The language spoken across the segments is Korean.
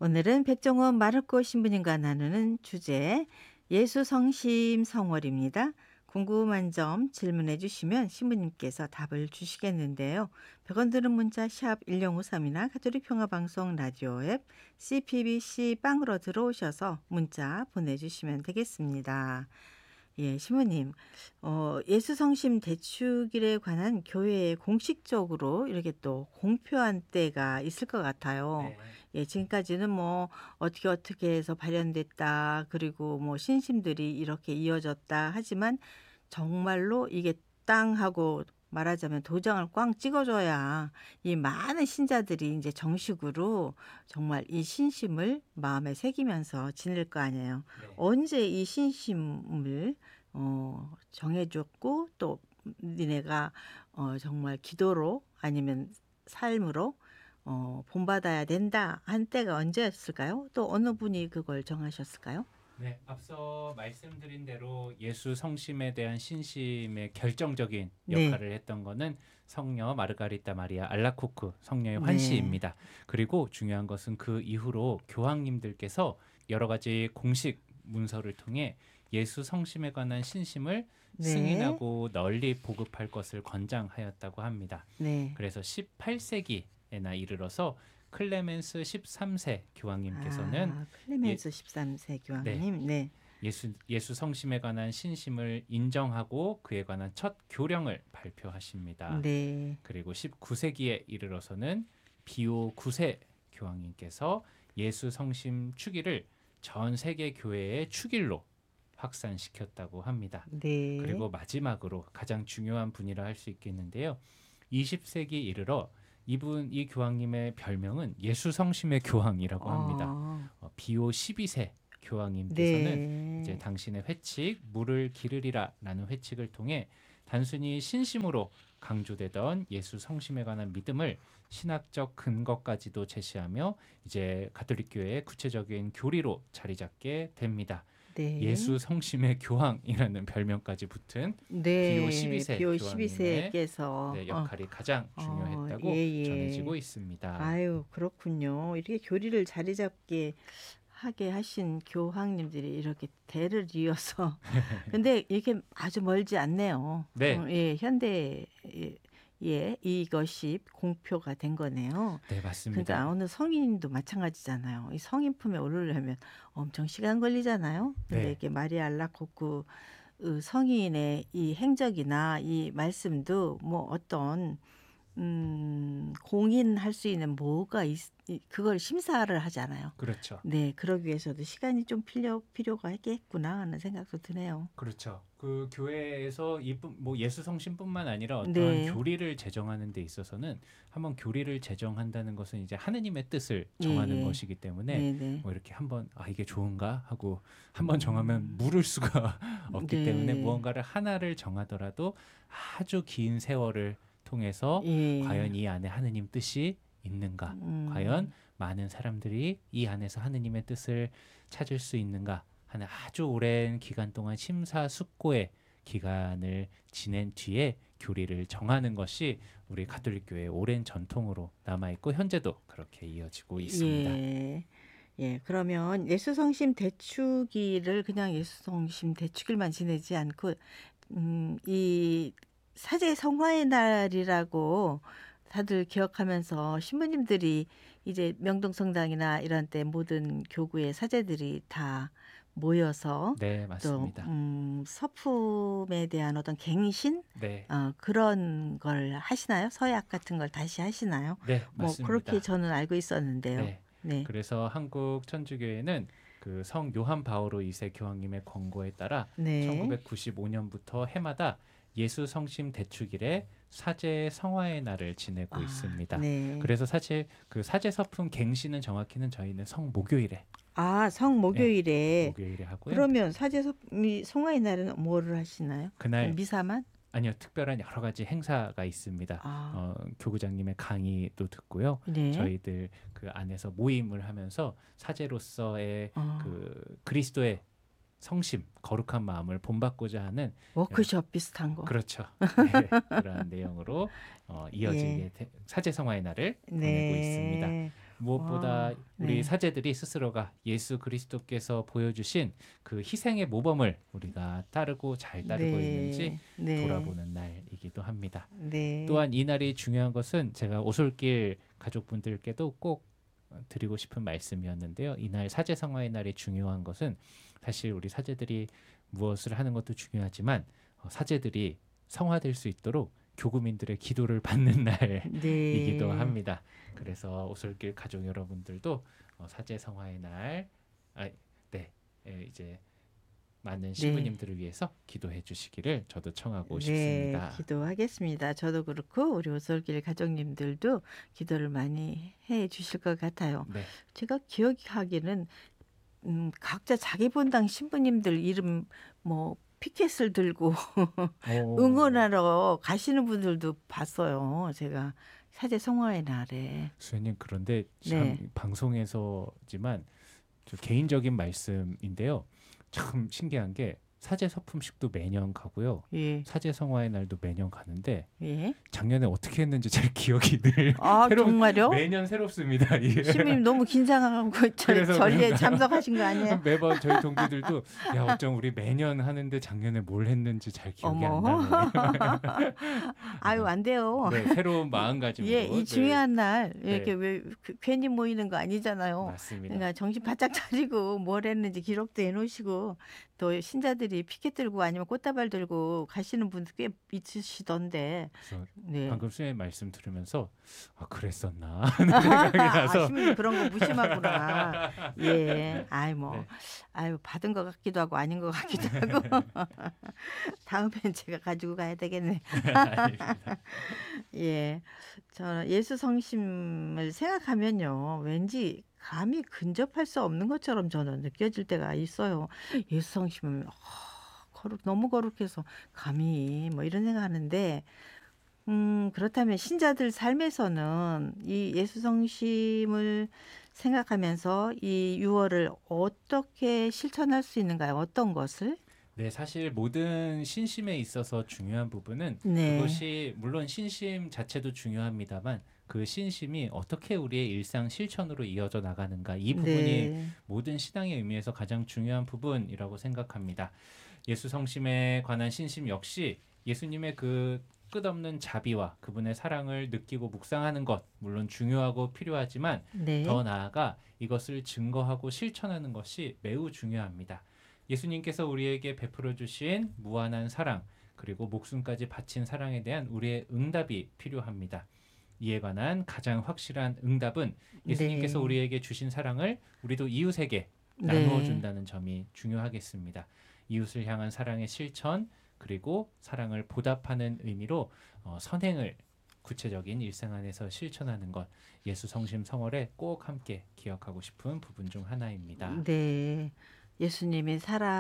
오늘은 백종원 마르코 신부님과 나누는 주제 예수 성심 성월입니다. 궁금한 점 질문해 주시면 신부님께서 답을 주시겠는데요. 100원 드는 문자 샵 1053이나 가톨릭 평화방송 라디오 앱 CPBC 빵으로 들어오셔서 문자 보내주시면 되겠습니다. 예, 신부님, 예수 성심 대축일에 관한 교회에 공식적으로 이렇게 또 공표한 때가 있을 것 같아요. 네. 예, 지금까지는 뭐 어떻게 해서 발현됐다, 그리고 뭐 신심들이 이렇게 이어졌다 하지만 정말로 이게 땅 하고 말하자면 도장을 꽝 찍어줘야 이 많은 신자들이 이제 정식으로 정말 이 신심을 마음에 새기면서 지낼 거 아니에요. 네. 언제 이 신심을 정해줬고 또 니네가 정말 기도로 아니면 삶으로 본받아야 된다 한 때가 언제였을까요? 또 어느 분이 그걸 정하셨을까요? 네, 앞서 말씀드린 대로 예수 성심에 대한 신심의 결정적인 네, 역할을 했던 거는 성녀 마르가리타 마리아 알라코크 성녀의 네, 환시입니다. 그리고 중요한 것은 그 이후로 교황님들께서 여러 가지 공식 문서를 통해 예수 성심에 관한 신심을 네, 승인하고 널리 보급할 것을 권장하였다고 합니다. 네. 그래서 18세기에나 이르러서 클레멘스 13세 교황님께서는 아, 예, 클레멘스 13세 네, 교황님, 네, 예수 성심에 관한 신심을 인정하고 그에 관한 첫 교령을 발표하십니다. 네, 그리고 19세기에 이르러서는 비오 9세 교황님께서 예수 성심 축일을 전 세계 교회의 축일로 확산시켰다고 합니다. 네, 그리고 마지막으로 가장 중요한 분이라 할 수 있겠는데요. 20세기 이르러 이 교황님의 별명은 예수 성심의 교황이라고 합니다. 비오 12세 교황님께서는 이제 네, 당신의 회칙 물을 기르리라라는 회칙을 통해 단순히 신심으로 강조되던 예수 성심에 관한 믿음을 신학적 근거까지도 제시하며 이제 가톨릭 교회의 구체적인 교리로 자리 잡게 됩니다. 네, 예수 성심의 교황이라는 별명까지 붙은 비오 네, 12세 비오 교황님의 12세께서, 역할이 가장 예, 중요했다고 예. 전해지고 있습니다. 아유, 그렇군요. 이렇게 교리를 자리 잡게 하게 하신 교황님들이 이렇게 대를 이어서. 근데 이게 아주 멀지 않네요. 네, 예, 현대에 이것이 공표가 된 거네요. 네, 맞습니다. 그러니까 어느 성인도 마찬가지잖아요. 이 성인품에 오르려면 엄청 시간 걸리잖아요. 근데 네, 이게 마리아 알라코크 성인의 이 행적이나 이 말씀도 뭐 어떤 공인할 수 있는 뭐가 그걸 심사를 하잖아요. 그렇죠. 네, 그러기 위해서도 시간이 좀 필요가 있겠구나 하는 생각도 드네요. 그렇죠. 그 교회에서 뭐 예수 성심뿐만 아니라 어떠한 네, 교리를 제정하는 데 있어서는 한번 교리를 제정한다는 것은 이제 하느님의 뜻을 예, 정하는 예, 것이기 때문에 네, 네, 뭐 이렇게 한번 이게 좋은가 하고 한번 정하면 물을 수가 없기 때문에 네, 무언가를 하나를 정하더라도 아주 긴 세월을 통해서 예, 과연 이 안에 하느님 뜻이 있는가? 과연 음, 많은 사람들이 이 안에서 하느님의 뜻을 찾을 수 있는가? 하는 아주 오랜 기간 동안 심사숙고의 기간을 지낸 뒤에 교리를 정하는 것이 우리 가톨릭 교회의 오랜 전통으로 남아있고 현재도 그렇게 이어지고 있습니다. 예, 예. 그러면 예수성심 대축일을 그냥 예수성심 대축일만 지내지 않고, 이 사제 성화의 날이라고 다들 기억하면서 신부님들이 이제 명동성당이나 이런 때 모든 교구의 사제들이 다 모여서 네, 또 맞습니다. 서품에 대한 어떤 갱신 네, 그런 걸 하시나요? 서약 같은 걸 다시 하시나요? 네, 뭐 그렇게 맞습니다. 저는 알고 있었는데요. 네. 네. 그래서 한국 천주교회는 그 성 요한 바오로 2세 교황님의 권고에 따라 네. 1995년부터 해마다 예수 성심 대축일에 사제 성화의 날을 지내고 아, 있습니다. 네. 그래서 사실 그 사제 서품 갱신은 정확히는 저희는 성목요일에 아, 예, 성목요일에 목요일에 하고요. 그러면 사제섭이 송하의 날은 뭐를 하시나요? 그날 미사만? 아니요, 특별한 여러 가지 행사가 있습니다. 아, 교구장님의 강의도 듣고요. 네. 저희들 그 안에서 모임을 하면서 사제로서의 어, 그 그리스도의 성심, 거룩한 마음을 본받고자 하는 여러 워크숍 비슷한 거. 그렇죠. 네, 그러한 내용으로 예. 이어지게 사제 성화의 날을 보내고 있습니다. 네. 무엇보다 우리 네. 사제들이 스스로가 예수 그리스도께서 보여주신 그 희생의 모범을 우리가 잘 따르고 있는지 네. 네. 돌아보는 날이기도 합니다. 네. 또한 이 날이 중요한 것은 제가 오솔길 가족분들께도 꼭 드리고 싶은 말씀이었는데요. 이날 사제성화의 날이 중요한 것은 사실 우리 사제들이 무엇을 하는 것도 중요하지만 사제들이 성화될 수 있도록 교구민들의 기도를 받는 날이기도 네. 합니다. 그래서 오솔길 가족 여러분들도 사제성화의 날, 네, 이제 많은 네. 신부님들을 위해서 기도해 주시기를 저도 청하고 네. 싶습니다. 기도하겠습니다. 저도 그렇고 우리 오솔길 가족님들도 기도를 많이 해 주실 것 같아요. 네, 제가 기억하기는 각자 자기 본당 신부님들 이름 뭐 피켓을 들고 오, 응원하러 가시는 분들도 봤어요. 제가 사제 성화의 날에. 수현님 그런데 참 네. 방송에서지만 저 개인적인 말씀인데요. 참 신기한 게 사제 서품식도 매년 가고요. 예. 사제 성화의 날도 매년 가는데 예. 작년에 어떻게 했는지 제 기억이 늘 아, 정말요? 매년 새롭습니다. 이게. 신부님 너무 긴장하고 그래서 전례에 그런가요? 참석하신 거 아니에요? 매번 저희 동기들도 야 어쩜 우리 매년 하는데 작년에 뭘 했는지 잘 기억이 안 어머. 나네. 아유, 안 돼요. 네, 새로운 마음가짐으로. 예, 이 네, 중요한 날 이렇게 네. 왜 괜히 모이는 거 아니잖아요. 맞습니다. 그러니까 정신 바짝 차리고 뭘 했는지 기록도 해놓으시고 또 신자들이 피켓 들고 아니면 꽃다발 들고 가시는 분들 꽤 있으시던데. 그래서 네. 방금 수의 말씀 들으면서 그랬었나 하는 생각이 나서 신부님 그런 거 무심하구나. 예. 아이 뭐 네. 아유 받은 것 같기도 하고 아닌 것 같기도 하고. 다음엔 제가 가지고 가야 되겠네. 아닙니다. 예. 저 예수 성심을 생각하면요. 왠지 감히 근접할 수 없는 것처럼 저는 느껴질 때가 있어요. 예수 성심은 너무 거룩해서 감히 뭐 이런 생각하는데 그렇다면 신자들 삶에서는 이 예수 성심을 생각하면서 이 유월을 어떻게 실천할 수 있는가요? 어떤 것을? 네, 사실 모든 신심에 있어서 중요한 부분은 네. 그것이 물론 신심 자체도 중요합니다만 그 신심이 어떻게 우리의 일상 실천으로 이어져 나가는가 이 부분이 네. 모든 신앙의 의미에서 가장 중요한 부분이라고 생각합니다. 예수 성심에 관한 신심 역시 예수님의 그 끝없는 자비와 그분의 사랑을 느끼고 묵상하는 것 물론 중요하고 필요하지만 네. 더 나아가 이것을 증거하고 실천하는 것이 매우 중요합니다. 예수님께서 우리에게 베풀어 주신 무한한 사랑 그리고 목숨까지 바친 사랑에 대한 우리의 응답이 필요합니다. 이에 관한 가장 확실한 응답은 예수님께서 네. 우리에게 주신 사랑을 우리도 이웃에게 네. 나누어 준다는 점이 중요하겠습니다. 이웃을 향한 사랑의 실천 그리고 사랑을 보답하는 의미로 선행을 구체적인 일상 안에서 실천하는 것 예수 성심 성월에 꼭 함께 기억하고 싶은 부분 중 하나입니다. 네. 예수님이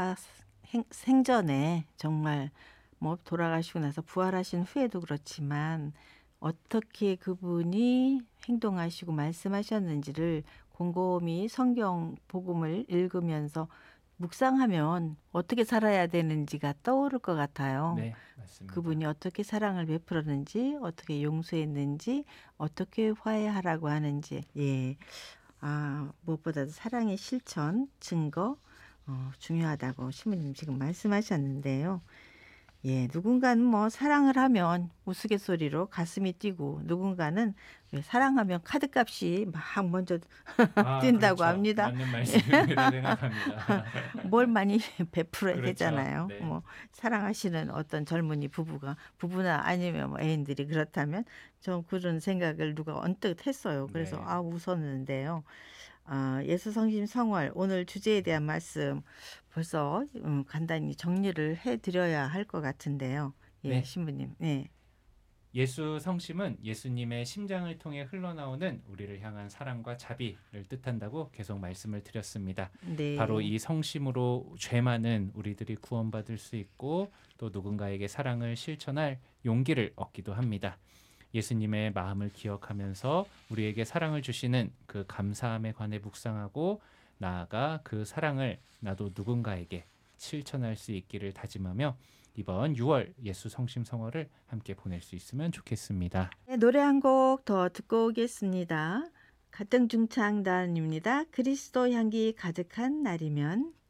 생전에 정말 뭐 돌아가시고 나서 부활하신 후에도 그렇지만 어떻게 그분이 행동하시고 말씀하셨는지를 곰곰이 성경 복음을 읽으면서 묵상하면 어떻게 살아야 되는지가 떠오를 것 같아요. 네, 맞습니다. 그분이 어떻게 사랑을 베풀었는지, 어떻게 용서했는지, 어떻게 화해하라고 하는지. 예. 무엇보다도 사랑의 실천, 증거 중요하다고 신부님 지금 말씀하셨는데요. 예, 누군가는 뭐 사랑을 하면 우스갯소리로 가슴이 뛰고 누군가는 왜 사랑하면 카드값이 막 먼저 뛴다고 그렇죠. 합니다. 맞는 말씀입니다. 생각합니다. 뭘 많이 베풀어야 그렇죠. 되잖아요. 네. 뭐 사랑하시는 어떤 젊은이 부부나 아니면 뭐 애인들이 그렇다면 좀 그런 생각을 누가 언뜻 했어요. 그래서 네. 웃었는데요. 예수 성심 성월 오늘 주제에 대한 말씀 벌써 간단히 정리를 해드려야 할 것 같은데요. 예, 네. 신부님. 네. 예수 성심은 예수님의 심장을 통해 흘러나오는 우리를 향한 사랑과 자비를 뜻한다고 계속 말씀을 드렸습니다. 네. 바로 이 성심으로 죄 많은 우리들이 구원받을 수 있고 또 누군가에게 사랑을 실천할 용기를 얻기도 합니다. 예수님의 마음을 기억하면서 우리에게 사랑을 주시는 그 감사함에 관해 묵상하고 나아가 그 사랑을 나도 누군가에게 실천할 수 있기를 다짐하며 이번 6월 예수 성심 성월을 함께 보낼 수 있으면 좋겠습니다. 네, 노래 한 곡 더 듣고 오겠습니다. 갈등 중창단입니다. 그리스도 향기 가득한 날이면